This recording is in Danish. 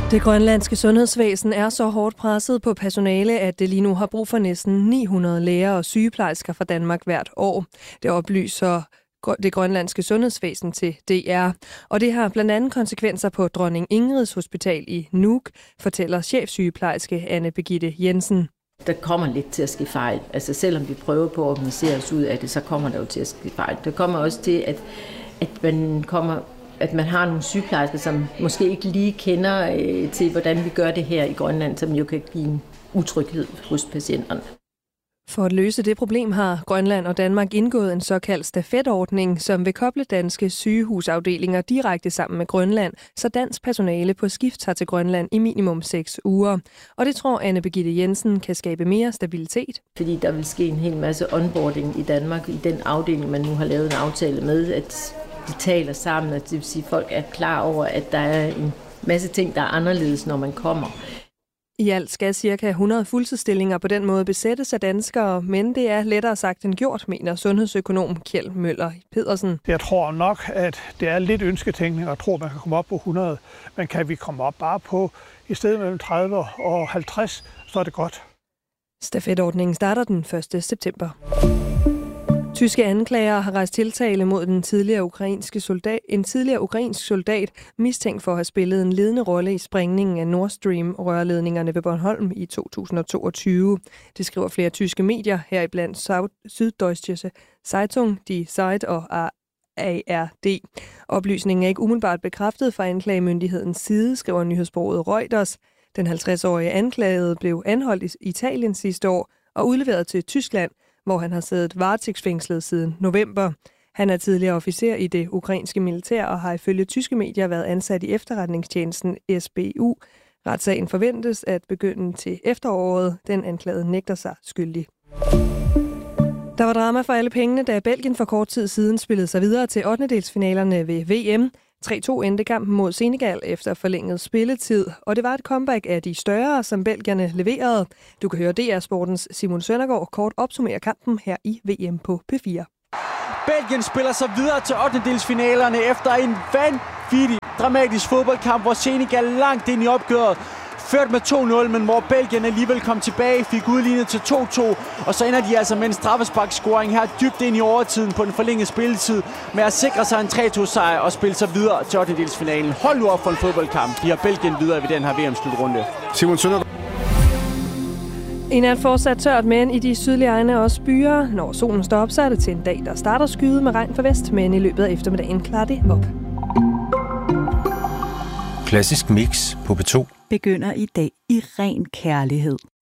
Det grønlandske sundhedsvæsen er så hårdt presset på personale, at det lige nu har brug for næsten 900 læger og sygeplejersker fra Danmark hvert år. Det oplyser det grønlandske sundhedsvæsen til DR. Og det har blandt andet konsekvenser på Dronning Ingrids Hospital i Nuuk, fortæller chefsygeplejerske Anne Birgitte Jensen. Der kommer lidt til at ske fejl. Altså selvom vi prøver på at organisere os ud af det, så kommer der jo til at ske fejl. Der kommer også til, at man har nogle sygeplejersker, som måske ikke lige kender til, hvordan vi gør det her i Grønland, som jo kan give en utryghed hos patienterne. For at løse det problem har Grønland og Danmark indgået en såkaldt stafetordning, som vil koble danske sygehusafdelinger direkte sammen med Grønland, så dansk personale på skift tager til Grønland i minimum 6 uger. Og det tror Anne Birgitte Jensen kan skabe mere stabilitet. Fordi der vil ske en hel masse onboarding i Danmark i den afdeling, man nu har lavet en aftale med, at de taler sammen, og det vil sige, at folk er klar over, at der er en masse ting, der er anderledes, når man kommer. I alt skal ca. 100 fuldtidsstillinger på den måde besættes af danskere, men det er lettere sagt end gjort, mener sundhedsøkonom Kjeld Møller Pedersen. Jeg tror nok, at det er lidt ønsketænkning at tro, at man kan komme op på 100, men kan vi komme op bare på i stedet mellem 30 og 50, så er det godt. Stafetordningen starter den 1. september. Tyske anklagere har rejst tiltale mod en tidligere ukrainsk soldat, mistænkt for at have spillet en ledende rolle i sprængningen af Nord Stream-rørledningerne ved Bornholm i 2022. Det skriver flere tyske medier, heriblandt Süddeutsche Zeitung, Die Zeit og ARD. Oplysningen er ikke umiddelbart bekræftet fra anklagemyndighedens side, skriver nyhedsbureauet Reuters. Den 50-årige anklagede blev anholdt i Italien sidste år og udleveret til Tyskland, hvor han har siddet varetægtsfængslet siden november. Han er tidligere officer i det ukrainske militær og har ifølge tyske medier været ansat i efterretningstjenesten SBU. Retssagen forventes at begynde til efteråret. Den anklagede nægter sig skyldig. Der var drama for alle pengene, da Belgien for kort tid siden spillede sig videre til 8-delsfinalerne ved VM. 3-2 endte kampen mod Senegal efter forlænget spilletid, og det var et comeback af de større, som belgierne leverede. Du kan høre DR Sportens Simon Søndergaard kort opsummere kampen her i VM på P4. Belgien spiller sig videre til 8-delsfinalerne efter en vanvittig dramatisk fodboldkamp, hvor Senegal langt ind i opgøret ført med 2-0, men hvor Belgien alligevel kom tilbage, fik udlignet til 2-2, og så ender de altså med en straffesparkscoring her dybt ind i overtiden på den forlængede spilletid, med at sikre sig en 3-2-sejr og spille sig videre til 8-delsfinalen. Hold nu op for en fodboldkamp. De har Belgien videre ved den her VM-slutrunde. Simon Søndergaard. En er fortsat tørt, men i de sydlige egne også byer. Når solen står op, så er det til en dag, der starter skyde med regn fra vest, men i løbet af eftermiddagen klarer det op. Klassisk mix på P2 begynder i dag i ren kærlighed.